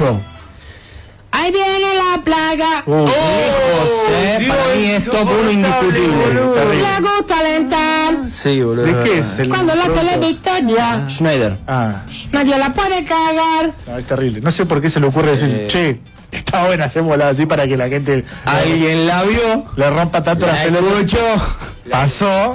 desarrollo. Ahí viene la plaga. José, para mí es top 1 indiscutible. Le gusta alentar. Sí, boludo. ¿De qué es el Cuando la hace la victoria. Schneider. Nadie la puede cagar. No, es terrible. No sé por qué se le ocurre decir, che, está buena, hacémosla así para que la gente Alguien la vio. le rompa tanto las pelotas. Pasó.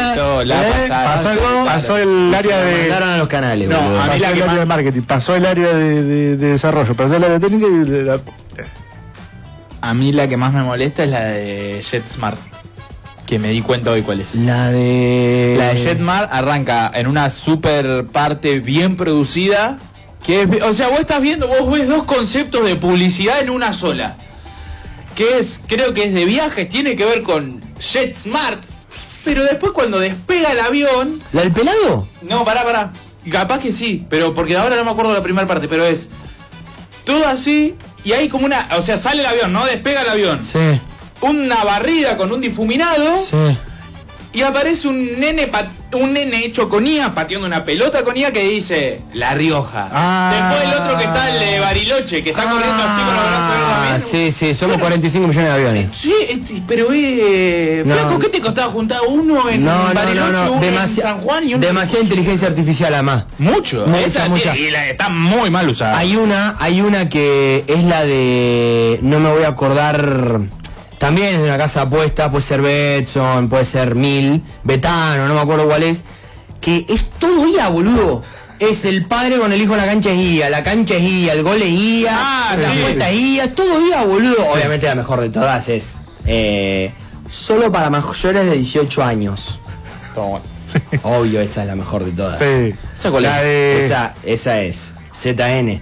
Pasó el área de. Mandaron a los canales, No, boludo. a mí el área de marketing, pasó el área de desarrollo, pasó el área de técnica y A mí la que más me molesta es la de JetSmart, que me di cuenta hoy cuál es. La de JetSmart arranca en una super parte bien producida, que es, o sea, vos ves dos conceptos de publicidad en una sola. Que es, creo que es de viajes, tiene que ver con JetSmart, pero después cuando despega el avión... ¿La del pelado? No, pará. Capaz que sí, pero porque ahora no me acuerdo de la primera parte, pero es todo así y hay como una... O sea, sale el avión, ¿no? Despega el avión. Sí. Una barrida con un difuminado. Sí. Y aparece un nene hecho con IA, pateando una pelota con IA que dice La Rioja. Después el otro que está, el de Bariloche, que está corriendo así con los brazos abiertos. Sí, somos 45 millones de aviones. Sí, pero flaco, ¿qué te costaba juntar uno en Bariloche, uno en San Juan y uno demasiada inteligencia artificial además. Mucho. Mucha. Y está muy mal usada. Hay una que es la de... No me voy a acordar... También es de una casa apuesta, puede ser Betson, puede ser Mil, Betano, no me acuerdo cuál es. Que es todo IA, boludo. Es el padre con el hijo en la cancha es IA, la cancha es IA, el gol es IA, la apuesta es IA, es todo IA, boludo. Sí. Obviamente la mejor de todas es solo para mayores de 18 años. Sí. Obvio, esa es la mejor de todas. Sí. Esa es ZN.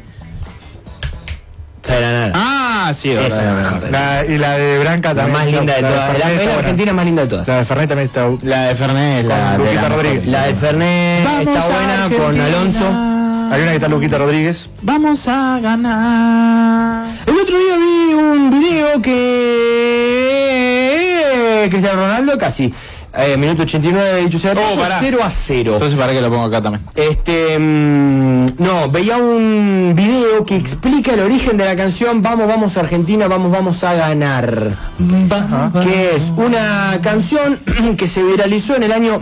Sí, esa es la mejor. Y la de Branca también. La más linda de todas. La Argentina más linda de todas. La de Fernet también está. La de Fernet es la de Luquita Rodríguez. La de Fernet está buena con Alonso. Hay una que está Luquita Rodríguez. Vamos a ganar. El otro día vi un video que Cristiano Ronaldo casi. Minuto 89, dicho sea, 0-0. Entonces, ¿para qué lo pongo acá también? No, veía un video que explica el origen de la canción Vamos Argentina, vamos a ganar. Que es una canción que se viralizó en el año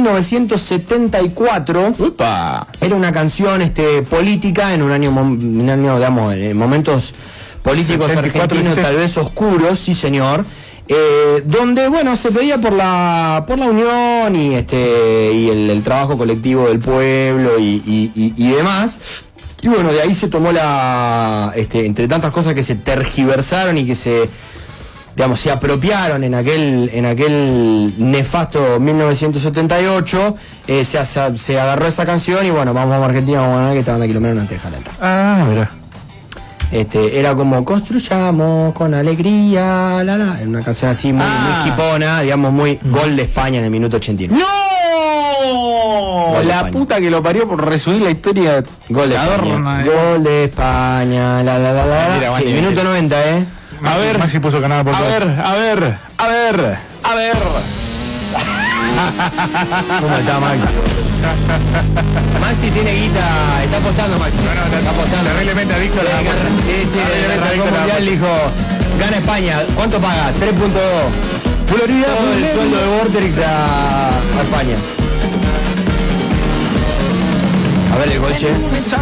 1974. ¡Upa! Era una canción política en un año, digamos, en momentos políticos 74, argentinos tal vez oscuros, sí señor. Donde bueno se pedía por la unión y el trabajo colectivo del pueblo y demás, y bueno, de ahí se tomó entre tantas cosas que se tergiversaron y que se apropiaron en aquel nefasto 1978, se agarró esa canción y bueno, vamos a Argentina, vamos a ganar, que estaban a kilómetros antes de Jalanta. Mira. Era como construyamos con alegría, era una canción así muy hipona, digamos, muy gol de España en el minuto 89. ¡No! La puta que lo parió por resumir la historia. Gol de España. Gol de España, sí, minuto 90, A ver, Maxi puso canal por a ver. ¿Cómo está Maxi? Maxi tiene guita, está apostando Maxi. Está apostando. Terriblemente adicto a la apuesta. Sí, arrancó mundial, dijo, gana España, ¿cuánto paga? 3.2. Florida, todo el sueldo de Vorterix a España. A ver el coche.